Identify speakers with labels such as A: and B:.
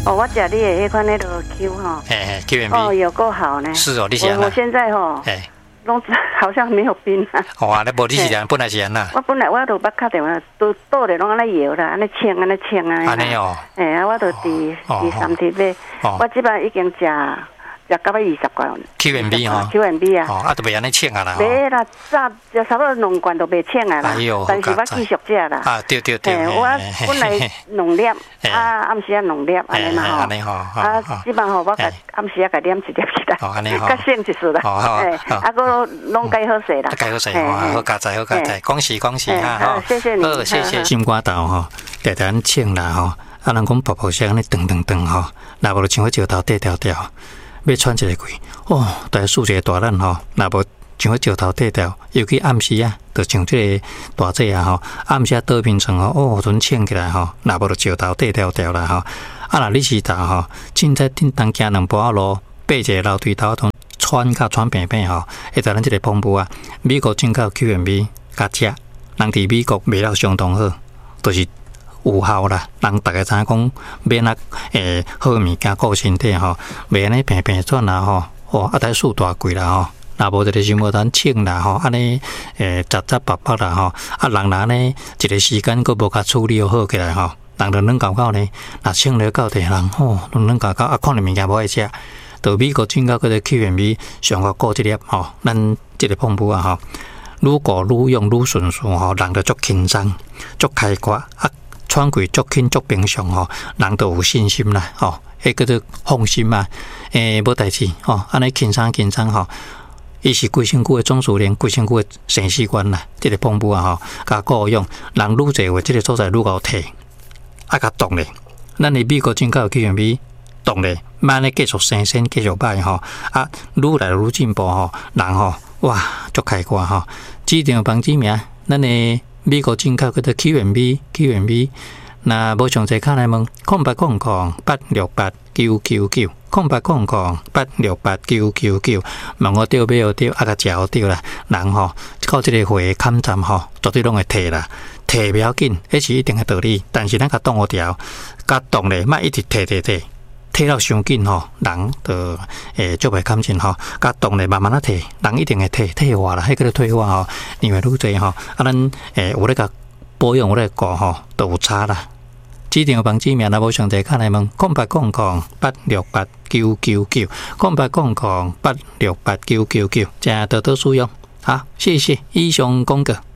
A: 哦，我吃你的那款那个 Q 哈，
B: QMB
A: 哦，有够好呢。
B: 是哦，你喜欢
A: 我现在哈，拢好像没有冰啊。
B: 哦啊，你无你是安本来是安呐？
A: 我本来我都捌敲电话，都倒咧拢安尼摇啦，安尼称啊。
B: 安尼哦。
A: 我都第三天买，我即摆已经食到20块。
B: QMB 哈
A: ，QMB 啊。
B: 哦，啊都袂安尼称啊啦。
A: 袂啦，早就差不多2罐都袂称啊啦。
B: 哎呦，
A: 但是我继续食啦。
B: 啊，对。
A: 我本来2粒，暗时2粒安尼嘛吼。
B: 安尼吼。
A: 即摆吼，我甲暗时甲念1粒起来。
B: 安尼吼。
A: 较省一丝啦。个拢介好势啦。
B: 介好势，好加载，恭喜哈！
A: 谢谢你，
B: 谢谢。心肝豆吼，常常称啦吼，人讲薄薄声安尼长吼，若无就像石头块条。要喘一个气，大家竖一个大咱吼，若无像石头块，尤其暗时啊，就像这个大姐啊吼，暗时倒冰床吼，阵称起来吼，若无就石头块啦吼。若你是吼，凊彩叮当行2步仔路，爬一个楼梯头通喘平吼，会在咱这个澎湖啊，美国进口 QMB 甲食，人伫美国卖了相当好，就是有效啦。人大家知影讲，免好物件顾身体吼，袂安尼平转啦吼，大树大贵啦吼。若无就是想无咱称啦吼，安尼杂白啦吼，人若呢一个时间佫无甲处理好起来吼，人就软搞呢，若称了到地人都软搞看到物件无爱食。到美国进口嗰个 QMB 上个顾一粒吼，咱即个澎湖啊吼，愈顾愈用愈顺吼，人就足轻松、足开阔喘气足轻足平常吼，人都有信心啦吼，叫做放心啊，无代志吼，安尼轻松吼。伊是规身躯的总司令，规身躯的城市官啦，即个澎湖啊吼，甲顾用人愈侪话，即个所在愈好摕，甲动咧，咱的美国进口 QMB。动咧，慢咧继续生继续摆吼，愈来愈进步吼，人吼哇足开阔吼。市场房子名，咱的美国进口叫做 QMB，那无详细看来问，0800868999，0800868999，问我对买好对，甲食好对啦。人吼靠即个会勘站吼，绝对拢会摕啦。摕不要紧，迄是一定的道理，但是咱甲动好条，甲动咧，莫一直摕。摕到伤紧吼，人就足袂感情吼，甲动咧慢慢摕，人一定会退化啦，迄个退化吼，因为愈侪吼，咱有咧甲保养有咧顾吼，都有差啦。市场房子名若无详细看来问，0800868999，0800868999，正多多使用。好，谢谢以上讲过。